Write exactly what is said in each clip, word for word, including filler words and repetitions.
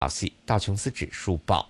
消息，道琼斯指数报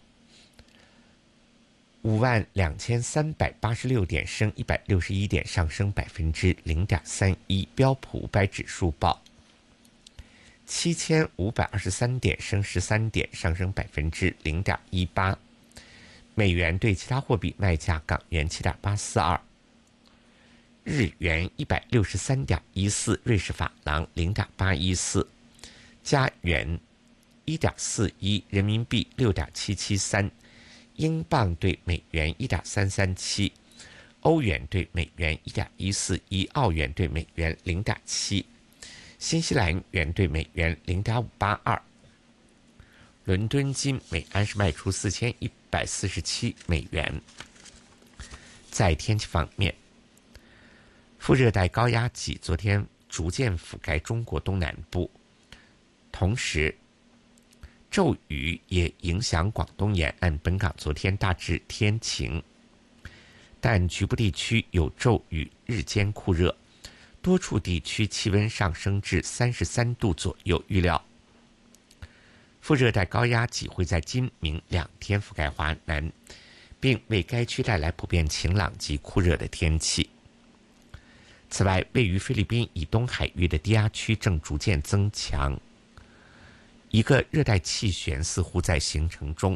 五万两千三百八十六点，升一百六十一点，上升百分之零点三一。标普五百指数报七千五百二十三点，升十三点，上升百分之零点一八。美元对其他货币卖价：港元七点八四二，日元一百六十三点一四，瑞士法郎零点八一四，加元一点四一，人民币六点七七三，英镑对美元一点三三七，欧元对美元一点一四一，澳元对美元零点七，新西兰元对美元零点五八二。伦敦金每安士卖出四千一百四十七美元。在天气方面，副热带高压脊昨天逐渐覆盖中国东南部，同时骤雨也影响广东沿岸。本港昨天大致天晴，但局部地区有骤雨，日间酷热，多处地区气温上升至三十三度左右。预料副热带高压脊会在今明两天覆盖华南，并为该区带来普遍晴朗及酷热的天气。此外，位于菲律宾以东海域的低压区正逐渐增强，一个热带气旋似乎在形成中。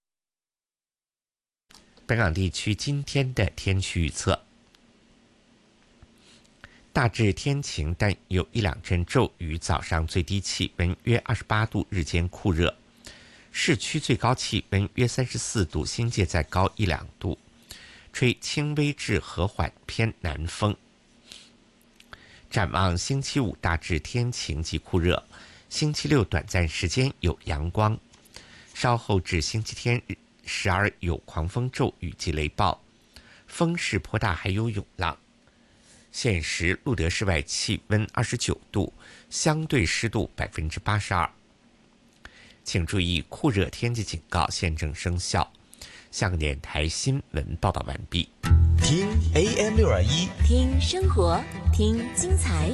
本港地区今天的天气预测：大致天晴，但有一两阵骤雨。早上最低气温约二十八度，日间酷热。市区最高气温约三十四度，新界再高一两度，吹轻微至和缓偏南风。展望星期五大致天晴及酷热，星期六短暂时间有阳光，稍后至星期天时而有狂风骤雨及雷暴，风势颇大，还有涌浪。现时路德室外气温二十九度，相对湿度百分之八十二。请注意，酷热天气警告现正生效。香港电台新闻报道完毕。 听 A M 六二一， 听生活，听精彩。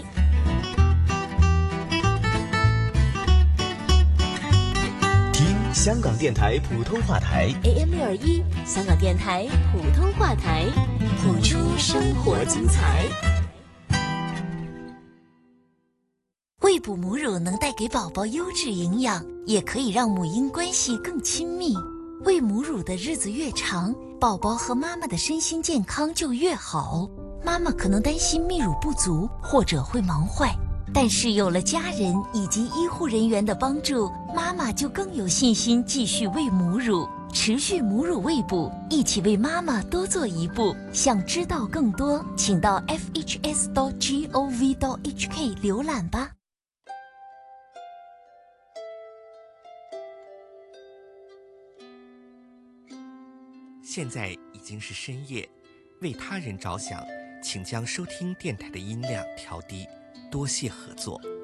听香港电台普通话台 A M 六二一，香港电台普通话台，谱出生活精彩。 喂哺母乳能带给宝宝优质营养，也可以让母婴关系更亲密。喂母乳的日子越长，宝宝和妈妈的身心健康就越好。妈妈可能担心泌乳不足，或者会忙坏，但是有了家人以及医护人员的帮助，妈妈就更有信心继续喂母乳，持续母乳喂哺，一起为妈妈多做一步。想知道更多，请到 f h s dot gov dot h k 浏览吧。 现在已经是深夜，为他人着想，请将收听电台的音量调低，多谢合作。